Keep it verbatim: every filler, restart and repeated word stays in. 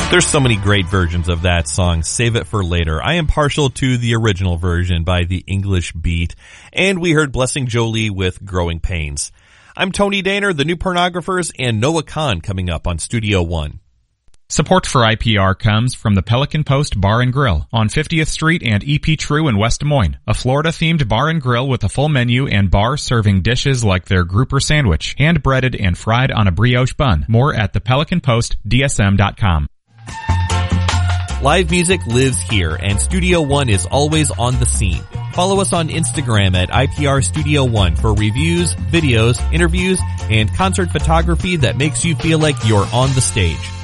There's so many great versions of that song. Save it for later. I am partial to the original version by the English Beat. And we heard Blessing Jolie with Growing Pains. I'm Tony Daner, the New Pornographers, and Noah Kahn coming up on Studio One. Support for I P R comes from the Pelican Post Bar and Grill on fiftieth Street and E P True in West Des Moines, a Florida-themed bar and grill with a full menu and bar serving dishes like their grouper sandwich, hand-breaded and fried on a brioche bun. More at the pelican post d s m dot com. Live music lives here, and Studio One is always on the scene. Follow us on Instagram at I P R Studio One for reviews, videos, interviews, and concert photography that makes you feel like you're on the stage.